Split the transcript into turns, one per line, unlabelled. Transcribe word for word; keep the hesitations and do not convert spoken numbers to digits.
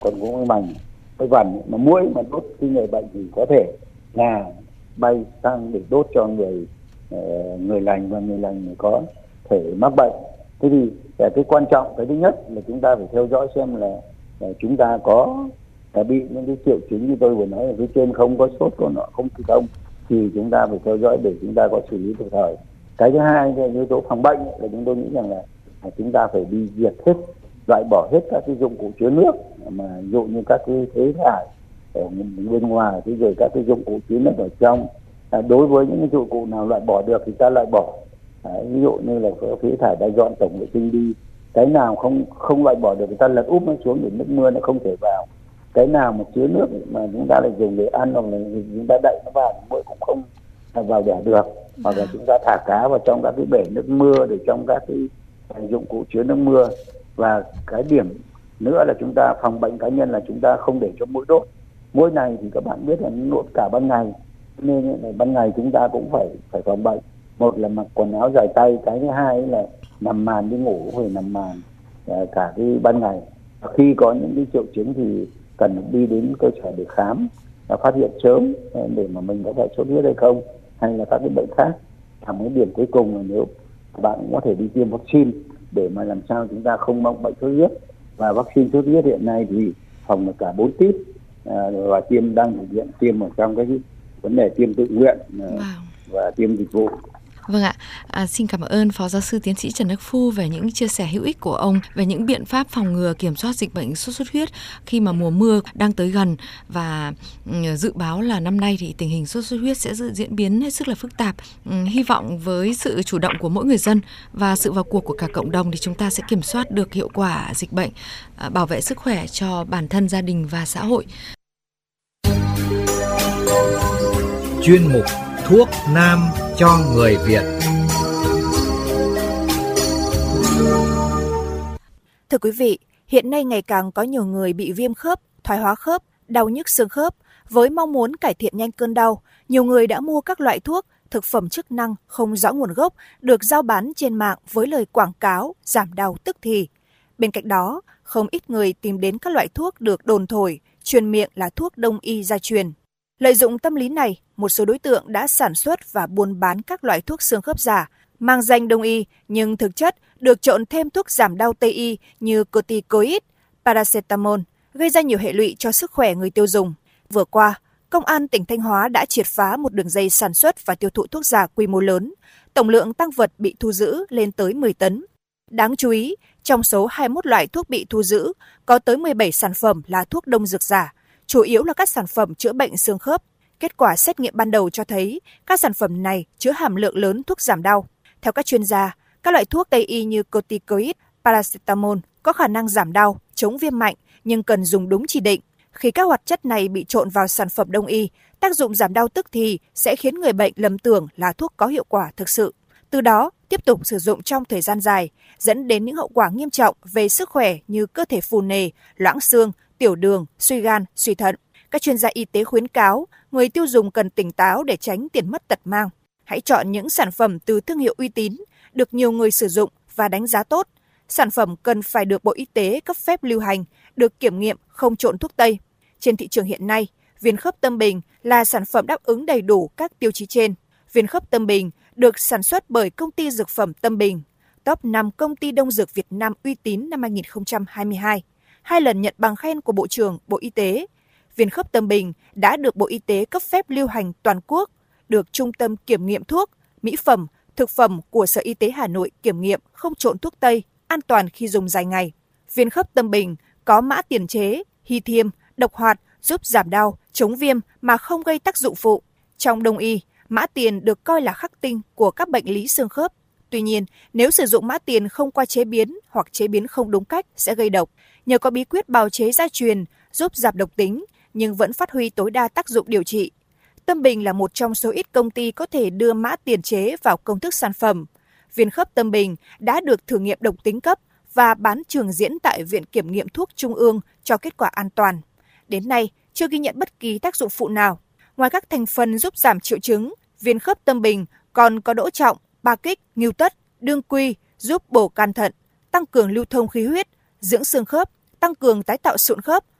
Còn cũng mảnh cái vằn mà muỗi mà đốt khi người bệnh thì có thể là bay sang để đốt cho người người lành, và người lành có thể mắc bệnh. Thế thì cái quan trọng, cái thứ nhất là chúng ta phải theo dõi xem là, là chúng ta có là bị những cái triệu chứng như tôi vừa nói ở phía trên, không có sốt, có nọ, không tử thông, thì chúng ta phải theo dõi để chúng ta có xử lý kịp thời. Cái thứ hai là yếu tố phòng bệnh là chúng tôi nghĩ rằng là, là chúng ta phải đi diệt hết, loại bỏ hết các cái dụng cụ chứa nước, mà ví dụ như các cái phế thải ở bên ngoài, thế rồi các cái dụng cụ chứa nước ở trong. À, đối với những cái dụng cụ nào loại bỏ được thì ta loại bỏ. À, ví dụ như là có phế thải đã dọn tổng vệ sinh đi, cái nào không không loại bỏ được thì ta lật úp nó xuống để nước mưa nó không thể vào. Cái nào mà chứa nước mà chúng ta lại dùng để ăn, hoặc là chúng ta đậy nó vào, muỗi cũng không vào đẻ được. Hoặc là chúng ta thả cá vào trong các cái bể nước mưa, để trong các cái dụng cụ chứa nước mưa. Và cái điểm nữa là chúng ta phòng bệnh cá nhân là chúng ta không để cho muỗi đốt. Muỗi này thì các bạn biết là nó đốt cả ban ngày, nên là ban ngày chúng ta cũng phải phải phòng bệnh. Một là mặc quần áo dài tay, cái thứ hai là nằm màn đi ngủ cũng phải nằm màn cả cái ban ngày. Khi có những cái triệu chứng thì cần đi đến cơ sở để khám và phát hiện sớm để mà mình có phải sốt huyết hay không, hay là các cái bệnh khác. Và một điểm cuối cùng là nếu bạn cũng có thể đi tiêm vaccine để mà làm sao chúng ta không mắc bệnh sốt huyết. Và vaccine sốt huyết hiện nay thì phòng được cả bốn típ, à, và tiêm đang thực hiện tiêm ở trong cái vấn đề tiêm tự nguyện wow. và tiêm dịch vụ.
Vâng ạ, à, xin cảm ơn Phó Giáo sư Tiến sĩ Trần Đắc Phu về những chia sẻ hữu ích của ông về những biện pháp phòng ngừa kiểm soát dịch bệnh sốt xuất huyết khi mà mùa mưa đang tới gần, và dự báo là năm nay thì tình hình sốt xuất huyết sẽ diễn biến hết sức là phức tạp. Hy vọng với sự chủ động của mỗi người dân và sự vào cuộc của cả cộng đồng thì chúng ta sẽ kiểm soát được hiệu quả dịch bệnh, bảo vệ sức khỏe cho bản thân, gia đình và xã hội.
Chuyên mục Thuốc Nam cho người Việt.
Thưa quý vị, hiện nay ngày càng có nhiều người bị viêm khớp, thoái hóa khớp, đau nhức xương khớp. Với mong muốn cải thiện nhanh cơn đau, nhiều người đã mua các loại thuốc, thực phẩm chức năng không rõ nguồn gốc được giao bán trên mạng với lời quảng cáo giảm đau tức thì. Bên cạnh đó, không ít người tìm đến các loại thuốc được đồn thổi, truyền miệng là thuốc đông y gia truyền. Lợi dụng tâm lý này, một số đối tượng đã sản xuất và buôn bán các loại thuốc xương khớp giả, mang danh đông y nhưng thực chất được trộn thêm thuốc giảm đau Tây y như corticoid, paracetamol, gây ra nhiều hệ lụy cho sức khỏe người tiêu dùng. Vừa qua, Công an tỉnh Thanh Hóa đã triệt phá một đường dây sản xuất và tiêu thụ thuốc giả quy mô lớn. Tổng lượng tang vật bị thu giữ lên tới mười tấn. Đáng chú ý, trong số hai mươi mốt loại thuốc bị thu giữ, có tới mười bảy sản phẩm là thuốc đông dược giả, chủ yếu là các sản phẩm chữa bệnh xương khớp. Kết quả xét nghiệm ban đầu cho thấy các sản phẩm này chứa hàm lượng lớn thuốc giảm đau. Theo các chuyên gia, các loại thuốc Tây y như corticoid, paracetamol có khả năng giảm đau, chống viêm mạnh nhưng cần dùng đúng chỉ định. Khi các hoạt chất này bị trộn vào sản phẩm đông y, tác dụng giảm đau tức thì sẽ khiến người bệnh lầm tưởng là thuốc có hiệu quả thực sự. Từ đó, tiếp tục sử dụng trong thời gian dài, dẫn đến những hậu quả nghiêm trọng về sức khỏe như cơ thể phù nề, loãng xương, tiểu đường, suy gan, suy thận. Các chuyên gia y tế khuyến cáo người tiêu dùng cần tỉnh táo để tránh tiền mất tật mang. Hãy chọn những sản phẩm từ thương hiệu uy tín, được nhiều người sử dụng và đánh giá tốt. Sản phẩm cần phải được Bộ Y tế cấp phép lưu hành, được kiểm nghiệm không trộn thuốc Tây. Trên thị trường hiện nay, viên khớp Tâm Bình là sản phẩm đáp ứng đầy đủ các tiêu chí trên. Viên khớp Tâm Bình được sản xuất bởi công ty dược phẩm Tâm Bình, top năm công ty đông dược Việt Nam uy tín năm hai không hai hai, hai lần nhận bằng khen của Bộ trưởng Bộ Y tế. Viên khớp Tâm Bình đã được Bộ Y tế cấp phép lưu hành toàn quốc, được Trung tâm Kiểm nghiệm Thuốc, Mỹ phẩm, Thực phẩm của Sở Y tế Hà Nội kiểm nghiệm không trộn thuốc Tây, an toàn khi dùng dài ngày. Viên khớp Tâm Bình có mã tiền chế, lithium, độc hoạt, giúp giảm đau, chống viêm mà không gây tác dụng phụ. Trong đông y, mã tiền được coi là khắc tinh của các bệnh lý xương khớp. Tuy nhiên, nếu sử dụng mã tiền không qua chế biến hoặc chế biến không đúng cách sẽ gây độc. Nhờ có bí quyết bào chế gia truyền giúp giảm độc tính, nhưng vẫn phát huy tối đa tác dụng điều trị. Tâm Bình là một trong số ít công ty có thể đưa mã tiền chế vào công thức sản phẩm. Viên khớp Tâm Bình đã được thử nghiệm độc tính cấp và bán trường diễn tại Viện Kiểm nghiệm Thuốc Trung ương cho kết quả an toàn. Đến nay, chưa ghi nhận bất kỳ tác dụng phụ nào. Ngoài các thành phần giúp giảm triệu chứng, viên khớp Tâm Bình còn có đỗ trọng, ba kích, ngưu tất, đương quy giúp bổ can thận, tăng cường lưu thông khí huyết, dưỡng xương khớp, tăng cường tái tạo sụn khớp,